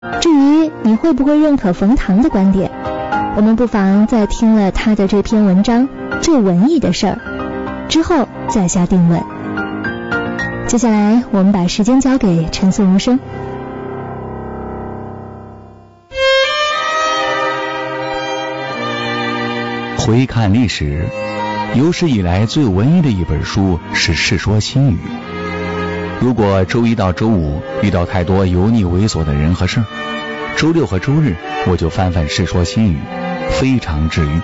至于你会不会认可冯唐的观点，我们不妨在听了他的这篇文章《最文艺的事儿》之后再下定论。接下来我们把时间交给陈思无声。 回看历史，有史以来最文艺的一本书是《世说新语》。如果周一到周五遇到太多油腻猥琐的人和事儿，周六和周日我就翻翻《世说新语》，非常治愈。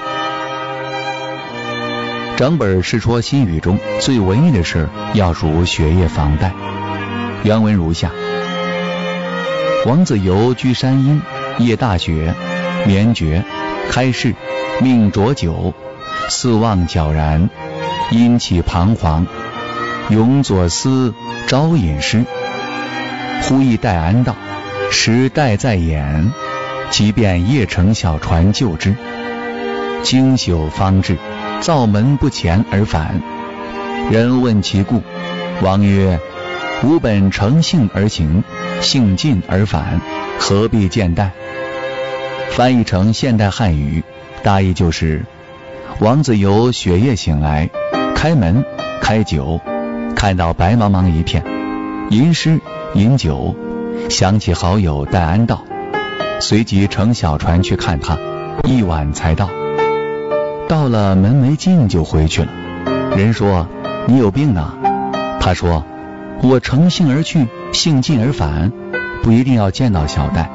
整本《世说新语》中最文艺的事要数雪夜访戴。原文如下：王子猷居山阴，夜大雪，眠绝，开市，命酌酒，四望皎然，阴气彷徨，永左思，朝饮诗。忽忆戴安道，时戴在眼，即便夜乘小船救之。经宿方至，灶门不前而返。人问其故，王曰：吾本乘兴而行，兴尽而返，何必见戴？翻译成现代汉语，大意就是王子猷雪夜醒来，开门开酒，看到白茫茫一片，吟诗饮酒，想起好友戴安道，随即乘小船去看他，一晚才到。到了门没进就回去了。人说：你有病啊？他说：我乘兴而去，兴尽而返，不一定要见到小戴。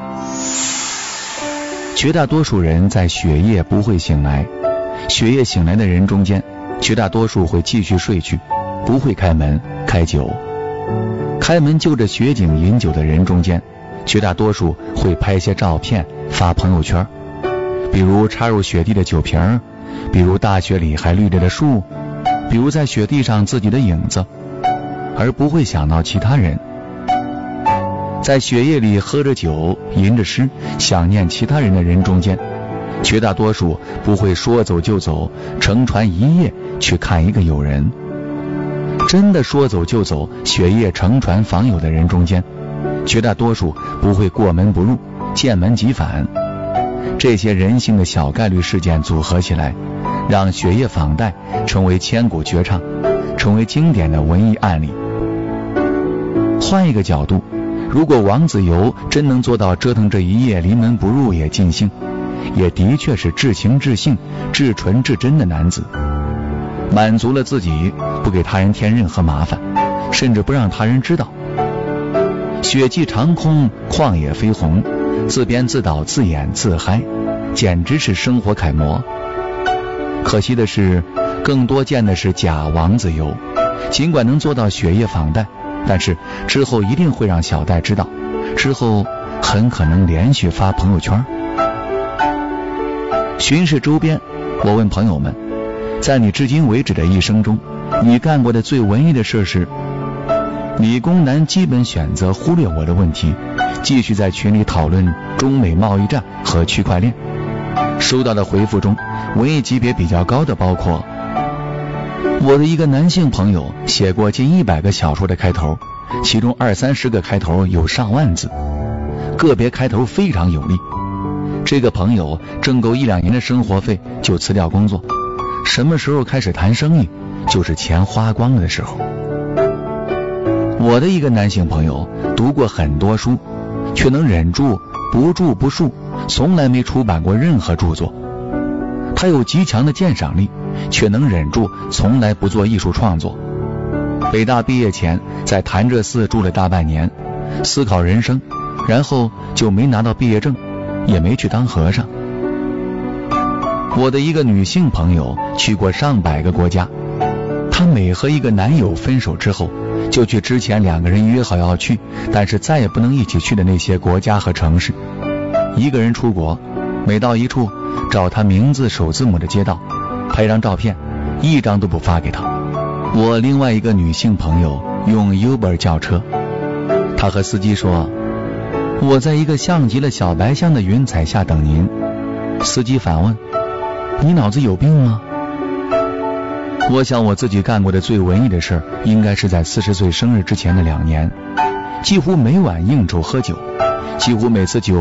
绝大多数人在雪夜不会醒来，雪夜醒来的人中间，绝大多数会继续睡去，不会开门开酒。开门就着雪景饮酒的人中间，绝大多数会拍些照片发朋友圈，比如插入雪地的酒瓶，比如大雪里还绿着的树，比如在雪地上自己的影子，而不会想到其他人。在雪夜里喝着酒吟着诗想念其他人的人中间，绝大多数不会说走就走，乘船一夜去看一个友人。真的说走就走，雪夜乘船访友的人中间，绝大多数不会过门不入，见门即返。这些人性的小概率事件组合起来，让雪夜访戴成为千古绝唱，成为经典的文艺案例。换一个角度，如果王子猷真能做到折腾这一夜临门不入也尽兴，也的确是至情至性、至纯至真的男子，满足了自己，不给他人添任何麻烦，甚至不让他人知道。雪霁长空，旷野飞鸿，自编自导自演自嗨，简直是生活楷模。可惜的是，更多见的是假王子猷，尽管能做到雪夜访戴，但是之后一定会让小戴知道，之后很可能连续发朋友圈。巡视周边，我问朋友们，在你至今为止的一生中，你干过的最文艺的事是？理工男基本选择忽略我的问题，继续在群里讨论中美贸易战和区块链。收到的回复中，文艺级别比较高的包括我的一个男性朋友写过近100个小说的开头，其中20-30个开头有上万字，个别开头非常有力。这个朋友挣够1-2年的生活费就辞掉工作，什么时候开始谈生意，就是钱花光了的时候。我的一个男性朋友读过很多书，却能忍住不著不述，从来没出版过任何著作。他有极强的鉴赏力，却能忍住从来不做艺术创作。北大毕业前在潭柘寺住了大半年，思考人生，然后就没拿到毕业证，也没去当和尚。我的一个女性朋友去过上百个国家，她每和一个男友分手之后，就去之前2个人约好要去，但是再也不能一起去的那些国家和城市。一个人出国，每到一处找他名字首字母的街道，拍张照片，一张都不发给他。我另外一个女性朋友用 Uber 叫车，她和司机说，我在一个像极了小白象的云彩下等您。司机反问，你脑子有病吗？我想我自己干过的最文艺的事应该是在40岁生日之前的2年，几乎每晚应酬喝酒， 几乎每次酒